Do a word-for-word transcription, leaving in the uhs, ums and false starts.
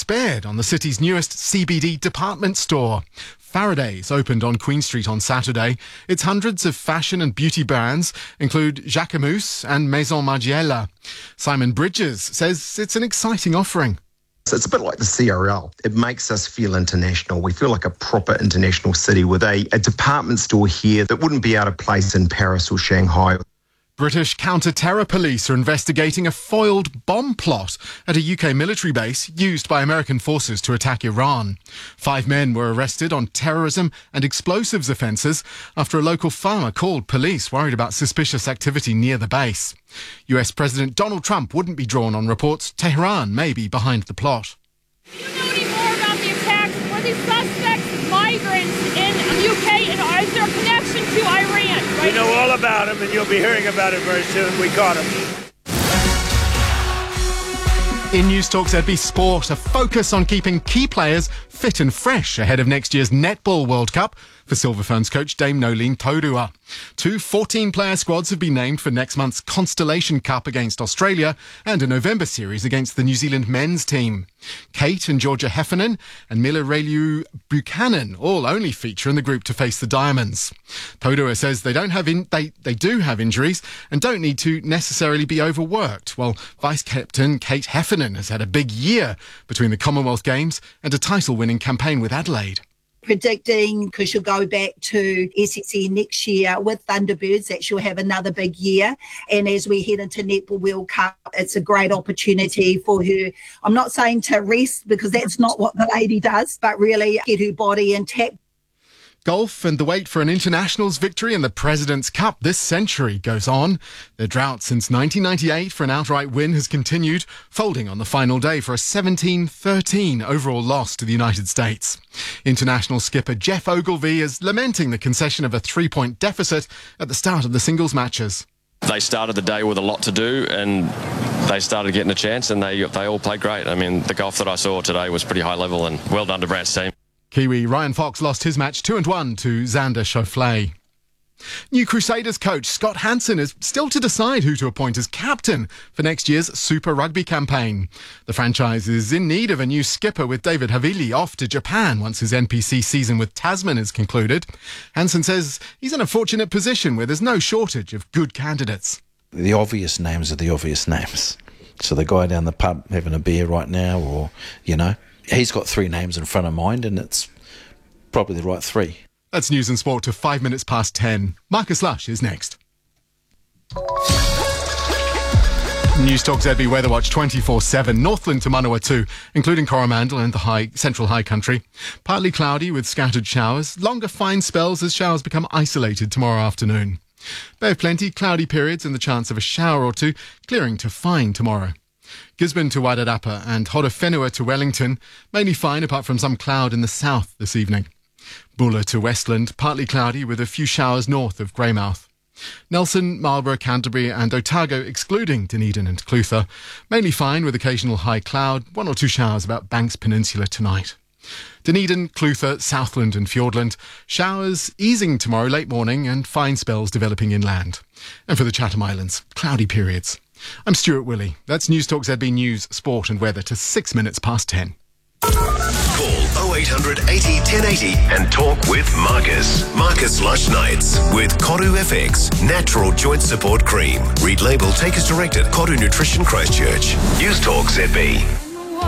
spared on the city's newest C B D department store. Faraday's opened on Queen Street on Saturday. Its hundreds of fashion and beauty brands include Jacquemus and Maison Margiela. Simon Bridges says it's an exciting offering. So it's a bit like the C R L. It makes us feel international. We feel like a proper international city with a, a department store here that wouldn't be out of place in Paris or Shanghai. British counter-terror police are investigating a foiled bomb plot at a U K military base used by American forces to attack Iran. Five men were arrested on terrorism and explosives offences after a local farmer called police worried about suspicious activity near the base. U S President Donald Trump wouldn't be drawn on reports Tehran may be behind the plot. Do you know any more about the attacks? Were these suspects migrants in the U K, and is there a connection to Iran? We know all about him, and you'll be hearing about it very soon. We caught him. In News Talk Z B Sport, a focus on keeping key players fit and fresh ahead of next year's Netball World Cup for Silver Ferns coach Dame Nolene Taurua. Two fourteen-player squads have been named for next month's Constellation Cup against Australia and a November series against the New Zealand men's team. Kate and Georgia Heffernan and Mila Rayleigh Buchanan all only feature in the group to face the Diamonds. Taurua says they don't have in, they, they do have injuries and don't need to necessarily be overworked, while Vice-Captain Kate Heffernan has had a big year between the Commonwealth Games and a title-winning campaign with Adelaide. Predicting, because she'll go back to S X E next year with Thunderbirds, that she'll have another big year. And as we head into Netball World Cup, it's a great opportunity for her. I'm not saying to rest, because that's not what the lady does, but really get her body intact. Golf and the wait for an internationals victory in the President's Cup this century goes on. The drought since nineteen ninety-eight for an outright win has continued, folding on the final day for a seventeen thirteen overall loss to the United States. International skipper Geoff Ogilvy is lamenting the concession of a three-point deficit at the start of the singles matches. They started the day with a lot to do, and they started getting a chance, and they they all played great. I mean, the golf that I saw today was pretty high level, and well done to Brad's team. Kiwi Ryan Fox lost his match two and one to Xander Schauffele. New Crusaders coach Scott Hansen is still to decide who to appoint as captain for next year's Super Rugby campaign. The franchise is in need of a new skipper, with David Havili off to Japan once his N P C season with Tasman is concluded. Hansen says he's in a fortunate position where there's no shortage of good candidates. The obvious names are the obvious names. So the guy down the pub having a beer right now, or, you know, he's got three names in front of mind, and it's probably the right three. That's News and Sport to five minutes past ten. Marcus Lush is next. News Talk Z B Weather Watch twenty-four seven. Northland to Manawatu, including Coromandel and the high central high country. Partly cloudy with scattered showers. Longer fine spells as showers become isolated tomorrow afternoon. Bay of Plenty, cloudy periods and the chance of a shower or two, clearing to fine tomorrow. Gisborne to Wairarapa and Horowhenua to Wellington, mainly fine apart from some cloud in the south this evening. Bulla to Westland, partly cloudy with a few showers north of Greymouth. Nelson, Marlborough, Canterbury and Otago, excluding Dunedin and Clutha, mainly fine with occasional high cloud, one or two showers about Banks Peninsula tonight. Dunedin, Clutha, Southland and Fiordland, showers easing tomorrow late morning and fine spells developing inland. And for the Chatham Islands, cloudy periods. I'm Stuart Willey. That's News Talk Z B News, Sport and Weather to six minutes past ten. Call oh eight hundred eighty ten eighty and talk with Marcus. Marcus Lush Nights with Koru F X Natural Joint Support Cream. Read label, take as directed. Koru Nutrition Christchurch. News Talk Z B.